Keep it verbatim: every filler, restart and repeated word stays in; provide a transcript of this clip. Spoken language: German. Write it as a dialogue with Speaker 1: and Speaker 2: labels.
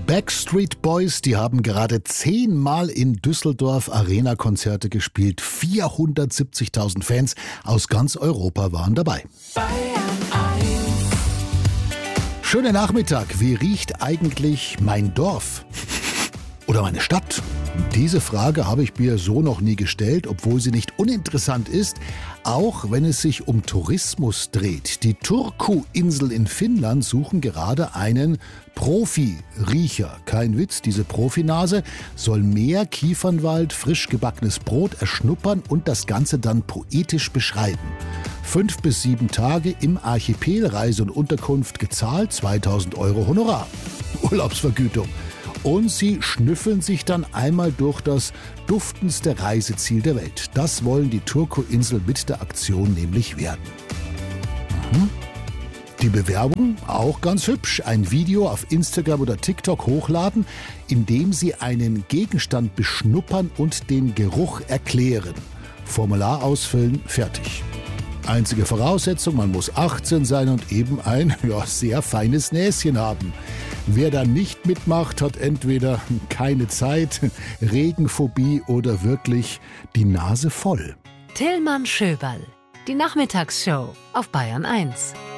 Speaker 1: Backstreet Boys, die haben gerade zehnmal in Düsseldorf Arena-Konzerte gespielt. vierhundertsiebzigtausend Fans aus ganz Europa waren dabei. Schönen Nachmittag. Wie riecht eigentlich mein Dorf? Oder meine Stadt? Diese Frage habe ich mir so noch nie gestellt, obwohl sie nicht uninteressant ist, auch wenn es sich um Tourismus dreht. Die Turku-Insel in Finnland suchen gerade einen Profi-Riecher. Kein Witz, diese Profinase soll mehr Kiefernwald, frisch gebackenes Brot erschnuppern und das Ganze dann poetisch beschreiben. Fünf bis sieben Tage im Archipel, Reise und Unterkunft gezahlt, zweitausend Euro Honorar. Urlaubsvergütung. Und sie schnüffeln sich dann einmal durch das duftendste Reiseziel der Welt. Das wollen die Turku-Insel mit der Aktion nämlich werden. Mhm. Die Bewerbung auch ganz hübsch. Ein Video auf Instagram oder TikTok hochladen, in dem sie einen Gegenstand beschnuppern und den Geruch erklären. Formular ausfüllen, fertig. Einzige Voraussetzung, man muss achtzehn sein und eben ein ja, sehr feines Näschen haben. Wer da nicht mitmacht, hat entweder keine Zeit, Regenphobie oder wirklich die Nase voll.
Speaker 2: Tillmann Schöberl, die Nachmittagsshow auf Bayern eins.